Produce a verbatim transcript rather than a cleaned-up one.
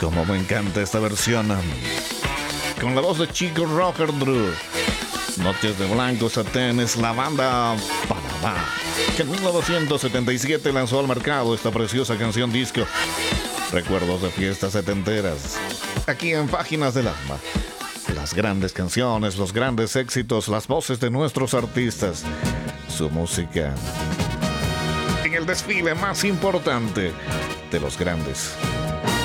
Como me encanta esta versión. Con la voz de Chico Rocker Drew. Noches de Blanco Satén es la banda Panamá, que en mil novecientos setenta y siete lanzó al mercado esta preciosa canción disco. Recuerdos de fiestas setenteras. Aquí en Páginas del Alma. Las grandes canciones, los grandes éxitos, las voces de nuestros artistas. Su música. En el desfile más importante de los grandes.